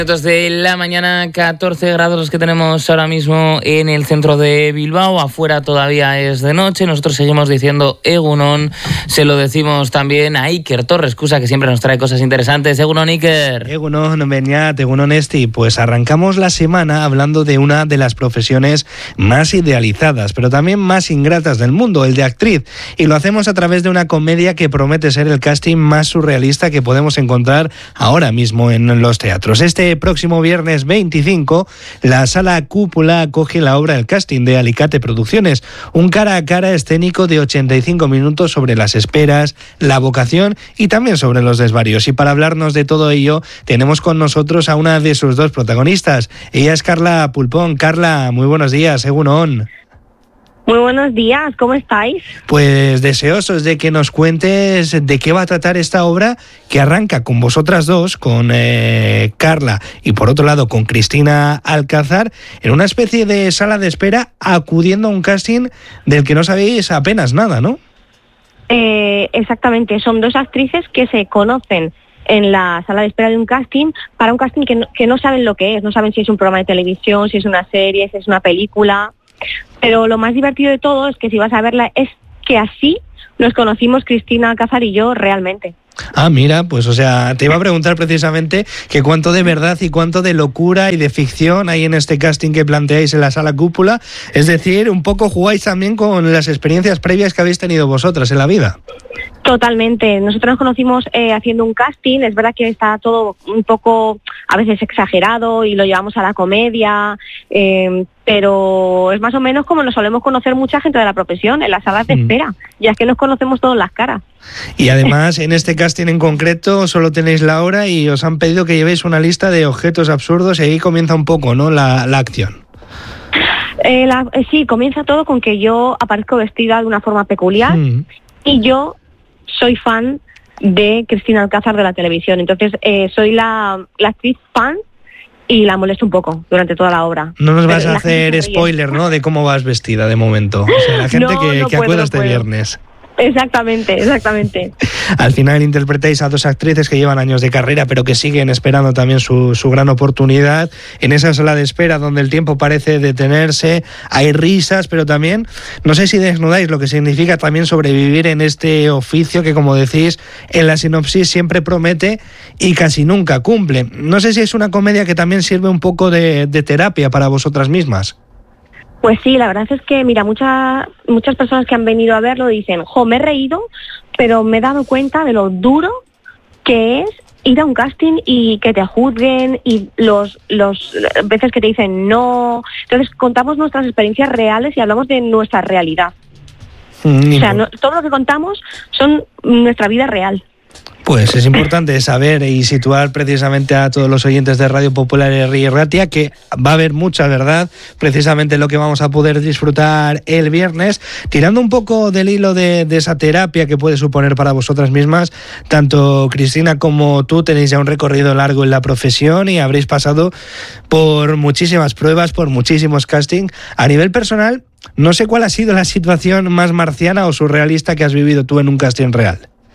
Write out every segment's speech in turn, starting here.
De la mañana, 14 grados los que tenemos ahora mismo en el centro de Bilbao. Afuera todavía es de noche. Nosotros seguimos diciendo Egunon. Se lo decimos también a Iker Torrescusa, que siempre nos trae cosas interesantes. Egunon, Iker. Egunon, Beñat, Egunon, Esti. Pues arrancamos la semana hablando de una de las profesiones más idealizadas, pero también más ingratas del mundo, el de actriz. Y lo hacemos a través de una comedia que promete ser el casting más surrealista que podemos encontrar ahora mismo en los teatros. Este próximo viernes 25, la Sala Cúpula acoge la obra El casting de Alicate Producciones, un cara a cara escénico de 85 minutos sobre las esperas, la vocación y también sobre los desvaríos. Y para hablarnos de todo ello, tenemos con nosotros a una de sus dos protagonistas. Ella es Carla Pulpón. Carla, muy buenos días, Egunon. Muy buenos días, ¿cómo estáis? Pues deseosos de que nos cuentes de qué va a tratar esta obra que arranca con vosotras dos, con Carla y por otro lado con Cristina Alcázar, en una especie de sala de espera acudiendo a un casting del que no sabéis apenas nada, ¿no? Exactamente, son dos actrices que se conocen en la sala de espera de un casting, para un casting que no saben lo que es, no saben si es un programa de televisión, si es una serie, si es una película. Pero lo más divertido de todo es que si vas a verla es que así nos conocimos Cristina Alcázar y yo realmente. Ah, mira, pues o sea, te iba a preguntar precisamente que cuánto de verdad y cuánto de locura y de ficción hay en este casting que planteáis en la Sala Cúpula. Es decir, un poco jugáis también con las experiencias previas que habéis tenido vosotras en la vida. Totalmente. Nosotros nos conocimos haciendo un casting. Es verdad que está todo un poco a veces exagerado y lo llevamos a la comedia, pero es más o menos como nos solemos conocer mucha gente de la profesión en las salas de espera, ya que nos conocemos todas las caras. Y además en este casting en concreto solo tenéis la hora y os han pedido que llevéis una lista de objetos absurdos y ahí comienza un poco, ¿no?, la acción. Sí, comienza todo con que yo aparezco vestida de una forma peculiar y yo soy fan de Cristina Alcázar de la televisión, entonces soy la actriz fan y la molesto un poco durante toda la obra. No nos vas a hacer spoiler, ¿no?, de cómo vas vestida de momento. O sea, la gente que acuerda este viernes. Exactamente. Al final interpretáis a dos actrices que llevan años de carrera, pero que siguen esperando también su gran oportunidad. En esa sala de espera donde el tiempo parece detenerse, hay risas, pero también, no sé si desnudáis lo que significa también sobrevivir en este oficio que, como decís, en la sinopsis siempre promete y casi nunca cumple. No sé si es una comedia que también sirve un poco de terapia para vosotras mismas. Pues sí, la verdad es que, mira, muchas personas que han venido a verlo dicen, me he reído, pero me he dado cuenta de lo duro que es ir a un casting y que te juzguen y los veces que te dicen no. Entonces contamos nuestras experiencias reales y hablamos de nuestra realidad. O sea, todo lo que contamos son nuestra vida real. Pues es importante saber y situar precisamente a todos los oyentes de Radio Popular y Ratia que va a haber mucha verdad, precisamente lo que vamos a poder disfrutar el viernes, tirando un poco del hilo de esa terapia que puede suponer para vosotras mismas. Tanto Cristina como tú tenéis ya un recorrido largo en la profesión y habréis pasado por muchísimas pruebas, por muchísimos castings. A nivel personal, no sé cuál ha sido la situación más marciana o surrealista que has vivido tú en un casting real.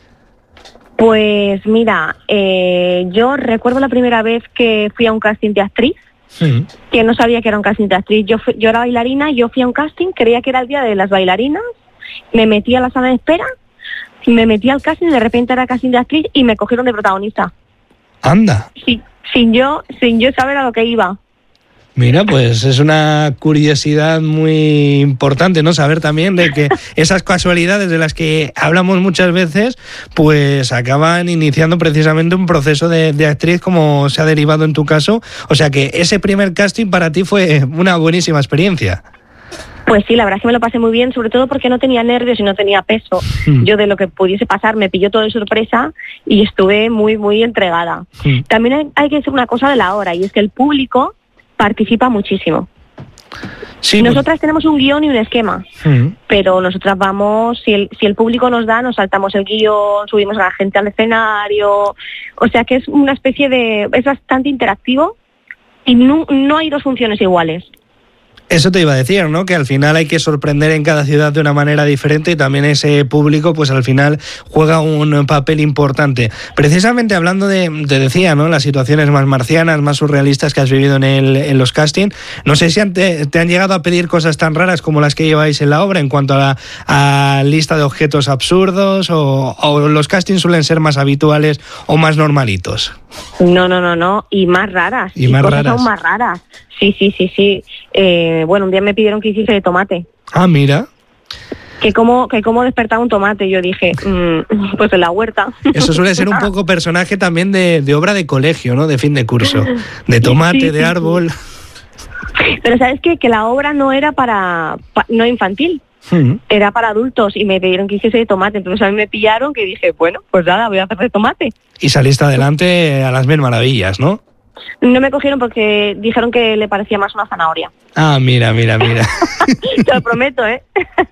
Pues mira, yo recuerdo la primera vez que fui a un casting de actriz, que no sabía que era un casting de actriz. Yo era bailarina, yo fui a un casting, creía que era el día de las bailarinas, me metí a la sala de espera, me metí al casting, de repente era casting de actriz y me cogieron de protagonista. ¡Anda! Sí, sin yo saber a lo que iba. Mira, pues es una curiosidad muy importante, ¿no? Saber también de que esas casualidades de las que hablamos muchas veces, pues acaban iniciando precisamente un proceso de actriz como se ha derivado en tu caso. O sea que ese primer casting para ti fue una buenísima experiencia. Pues sí, la verdad es que me lo pasé muy bien, sobre todo porque no tenía nervios y no tenía peso. Yo de lo que pudiese pasar me pilló todo de sorpresa y estuve muy, muy entregada. También hay que decir una cosa de la hora, y es que el público participa muchísimo. Sí, nosotras tenemos un guión y un esquema, pero nosotras vamos, si el público nos da, nos saltamos el guión, subimos a la gente al escenario, o sea que es una especie es bastante interactivo y no hay dos funciones iguales. Eso te iba a decir, ¿no? Que al final hay que sorprender en cada ciudad de una manera diferente y también ese público, pues al final juega un papel importante. Precisamente hablando te decía, ¿no? Las situaciones más marcianas, más surrealistas que has vivido en los castings. No sé si te han llegado a pedir cosas tan raras como las que lleváis en la obra en cuanto a lista de objetos absurdos o los castings suelen ser más habituales o más normalitos. No. Y más raras. Y más cosas raras. aún más raras. Sí. Bueno, un día me pidieron que hiciese de tomate. Ah, mira. Que cómo despertaba un tomate. Yo dije, pues en la huerta. Eso suele ser un poco personaje también de obra de colegio, ¿no? De fin de curso. De tomate, sí, de árbol. Pero ¿sabes qué? Que la obra no era no infantil. Era para adultos y me pidieron que hiciese de tomate. Entonces a mí me pillaron que dije, bueno, pues nada, voy a hacer de tomate. Y saliste adelante a las mil maravillas, ¿no? No me cogieron porque dijeron que le parecía más una zanahoria. Ah, mira. Te lo prometo, ¿eh?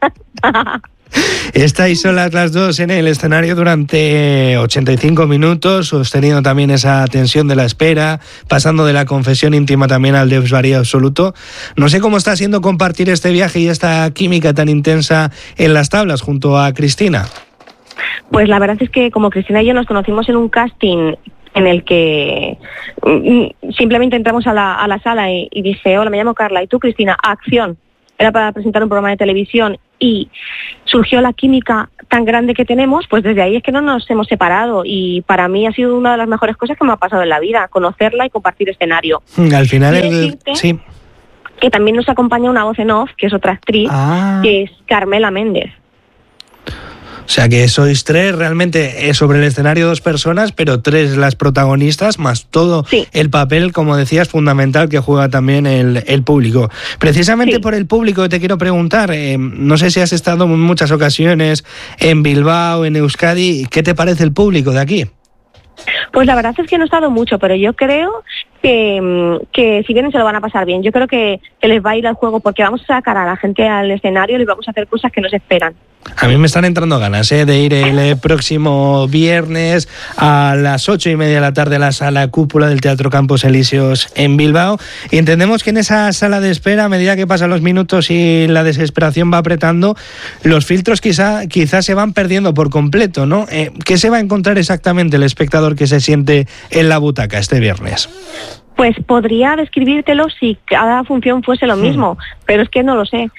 Estáis solas las dos en el escenario durante 85 minutos, sosteniendo también esa tensión de la espera, pasando de la confesión íntima también al desvarío absoluto. No sé cómo está siendo compartir este viaje y esta química tan intensa en las tablas junto a Cristina. Pues la verdad es que como Cristina y yo nos conocimos en un casting en el que simplemente entramos a la sala y dije, hola, me llamo Carla, ¿y tú, Cristina? Acción. Era para presentar un programa de televisión y surgió la química tan grande que tenemos, pues desde ahí es que no nos hemos separado y para mí ha sido una de las mejores cosas que me ha pasado en la vida, conocerla y compartir escenario. Al final sí. Que también nos acompaña una voz en off, que es otra actriz, que es Carmela Méndez. O sea que sois tres, realmente sobre el escenario 2 personas, pero 3 las protagonistas, más todo el papel, como decías, fundamental que juega también el público. Precisamente por el público te quiero preguntar, no sé si has estado en muchas ocasiones en Bilbao, en Euskadi, ¿qué te parece el público de aquí? Pues la verdad es que no he estado mucho, pero yo creo que si vienen se lo van a pasar bien. Yo creo que les va a ir al juego porque vamos a sacar a la gente al escenario y les vamos a hacer cosas que no se esperan. A mí me están entrando ganas de ir el próximo viernes a las 8:30 de la tarde a la sala Cúpula del Teatro Campos Elíseos en Bilbao. Y entendemos que en esa sala de espera, a medida que pasan los minutos y la desesperación va apretando, los filtros quizás se van perdiendo por completo, ¿no? ¿Qué se va a encontrar exactamente el espectador que se siente en la butaca este viernes? Pues podría describírtelo si cada función fuese lo mismo, pero es que no lo sé,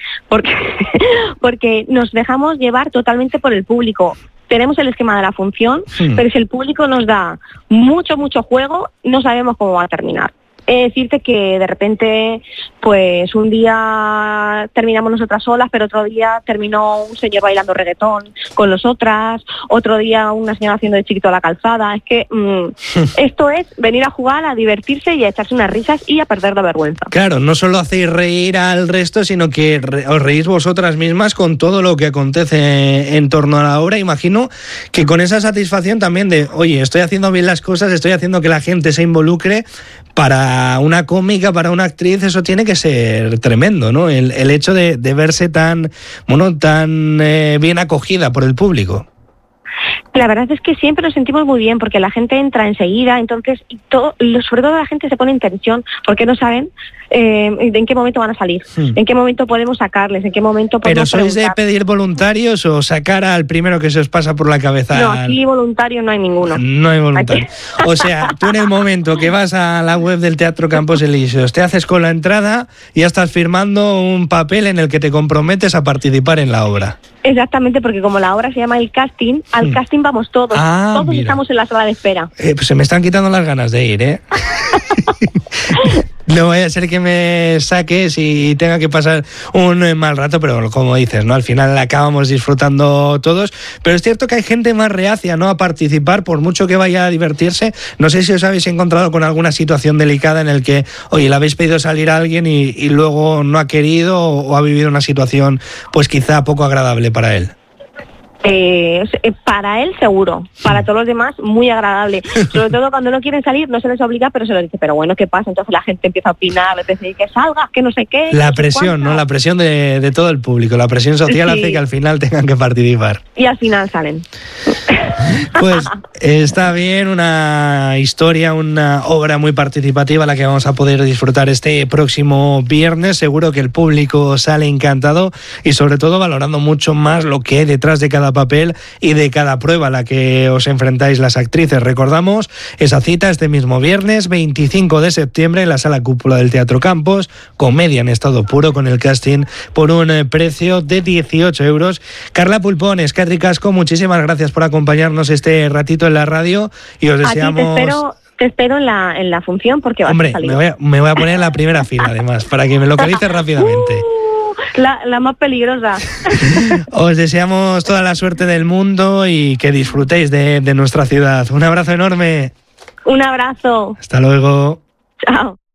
porque nos dejamos llevar totalmente por el público. Tenemos el esquema de la función, pero si el público nos da mucho juego, no sabemos cómo va a terminar. Decirte que de repente, pues un día terminamos nosotras solas, pero otro día terminó un señor bailando reggaetón con nosotras, otro día una señora haciendo de Chiquito a la calzada. Es que esto es venir a jugar, a divertirse y a echarse unas risas y a perder la vergüenza. Claro, no solo hacéis reír al resto, sino que os reís vosotras mismas con todo lo que acontece en torno a la obra. Imagino que con esa satisfacción también de, oye, estoy haciendo bien las cosas, estoy haciendo que la gente se involucre. Para una cómica, para una actriz, eso tiene que ser tremendo, ¿no? El hecho de verse tan bien acogida por el público. La verdad es que siempre nos sentimos muy bien porque la gente entra enseguida, entonces sobre todo la gente se pone en tensión porque no saben en qué momento van a salir, en qué momento podemos sacarles, en qué momento podemos ¿Pero sois preguntar. de pedir voluntarios o sacar al primero que se os pasa por la cabeza? No, aquí voluntario no hay ninguno. No hay voluntario. O sea, tú en el momento que vas a la web del Teatro Campos Elíseos, te haces con la entrada y ya estás firmando un papel en el que te comprometes a participar en la obra. Exactamente, porque como la obra se llama El Casting, al casting vamos todos. Todos mira. Estamos en la sala de espera. Pues se me están quitando las ganas de ir, ¿eh? No vaya a ser que me saques y tenga que pasar un mal rato, pero como dices, ¿no? Al final acabamos disfrutando todos. Pero es cierto que hay gente más reacia, ¿no?, a participar, por mucho que vaya a divertirse. No sé si os habéis encontrado con alguna situación delicada en el que, oye, le habéis pedido salir a alguien y luego no ha querido o ha vivido una situación, pues quizá poco agradable para él. Para él seguro, para todos los demás muy agradable. Sobre todo cuando no quieren salir, no se les obliga, pero se les dice, pero bueno, ¿qué pasa? Entonces la gente empieza a opinar, les dice que salgas, que no sé qué. La presión, ¿no? La presión de todo el público, la presión social hace que al final tengan que participar. Y al final salen. Pues está bien, una historia, una obra muy participativa la que vamos a poder disfrutar este próximo viernes. Seguro que el público sale encantado y sobre todo valorando mucho más lo que hay detrás de cada papel y de cada prueba a la que os enfrentáis las actrices. Recordamos esa cita este mismo viernes 25 de septiembre en la Sala Cúpula del Teatro Campos, comedia en estado puro con el casting por un precio de 18 euros. Carla Pulpón, Escatri Casco, muchísimas gracias por acompañarnos este ratito en la radio y os deseamos... Te espero en la función porque vas a salir. Me voy a poner en la primera fila además, para que me localices rápidamente. La más peligrosa. Os deseamos toda la suerte del mundo y que disfrutéis de nuestra ciudad. Un abrazo enorme. Un abrazo. Hasta luego. Chao.